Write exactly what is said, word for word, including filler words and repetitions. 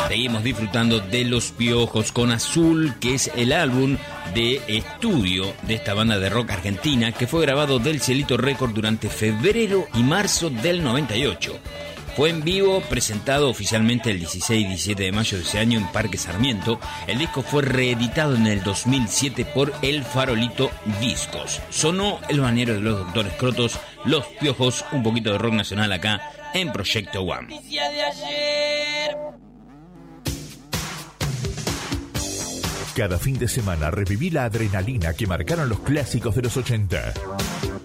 Seguimos disfrutando de Los Piojos con Azul, que es el álbum de estudio de esta banda de rock argentina que fue grabado del Cielito Record durante febrero y marzo del noventa y ocho. Fue en vivo, presentado oficialmente el dieciséis y diecisiete de mayo de ese año en Parque Sarmiento. El disco fue reeditado en el dos mil siete por El Farolito Discos. Sonó El Bañero de los Doctores Crotos, Los Piojos, un poquito de rock nacional acá en Proyecto One. Cada fin de semana reviví la adrenalina que marcaron los clásicos de los ochenta.